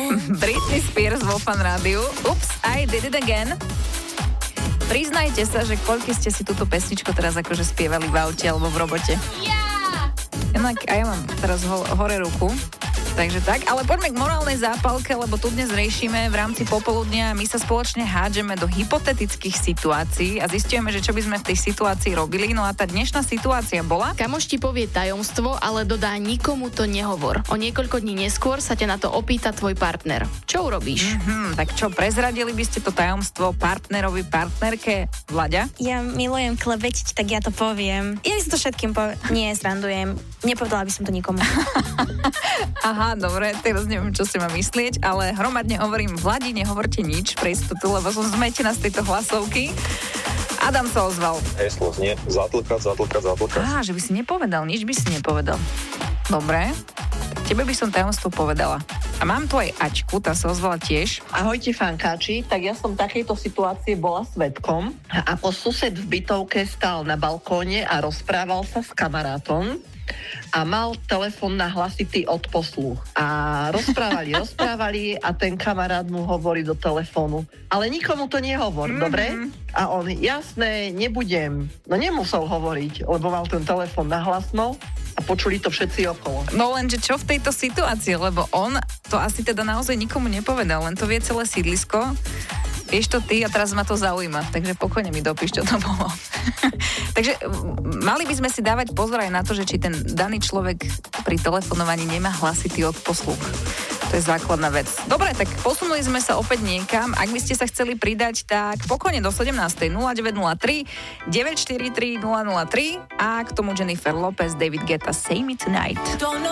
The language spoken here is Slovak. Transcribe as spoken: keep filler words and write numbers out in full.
Britney Spears vo Fan Rádiu. Oops, I did it again. Priznajte sa, že koľko ste si túto pesničku teraz akože spievali v aute alebo v robote. Ja! Inak a ja mám teraz ho, hore ruku. Takže tak, ale poďme k morálnej zápalke, lebo tu dnes riešime v rámci popoludnia. My sa spoločne hádžeme do hypotetických situácií a zistujeme, že čo by sme v tej situácii robili. No a tá dnešná situácia bola... Kamoš ti povie tajomstvo, ale dodá nikomu to nehovor. O niekoľko dní neskôr sa ťa na to opýta tvoj partner. Čo urobíš? Mm-hmm, tak čo, prezradili by ste to tajomstvo partnerovi, partnerke? Vlaďa? Ja milujem klebetiť, tak ja to poviem. Ja by som to všetkým poviem. Nie, srandujem. Nepovedala by som to nikomu. Aha, dobre, teraz neviem, čo si mám myslieť, ale hromadne hovorím Vladi, nehovorte nič pre istotu, lebo som zmetená z tejto hlasovky. Adam sa ozval. Heslo znie zatlkať, zatlkať, zatlkať. Á, že by si nepovedal, nič by si nepovedal. Dobre, tebe by som tajomstvo povedala. A mám tu aj Ačku, tá sa ozvala tiež. Ahojte fankáči, tak ja som v takejto situácii bola svedkom a po sused v bytovke stál na balkóne a rozprával sa s kamarátom a mal telefón na hlasitý odposluch. A rozprávali, rozprávali a ten kamarát mu hovorí do telefónu. Ale nikomu to nehovor, mm-hmm. dobre? A on, jasné, nebudem. No nemusel hovoriť, lebo mal ten telefón na hlasno a počuli to všetci okolo. No lenže čo v tejto situácii, lebo on to asi teda naozaj nikomu nepovedal, len to vie celé sídlisko. Vieš to ty a teraz ma to zaujíma, takže pokojne mi dopíš, čo to bolo. Takže mali by sme si dávať pozor aj na to, že či ten daný človek pri telefonovaní nemá hlasitý odposluch. To je základná vec. Dobre, tak posunuli sme sa opäť niekam. Ak by ste sa chceli pridať, tak pokojne do sedemnástej nula deväť nula tri deväť štyri tri nula nula tri a k tomu Jennifer Lopez, David Guetta, Say Me Tonight.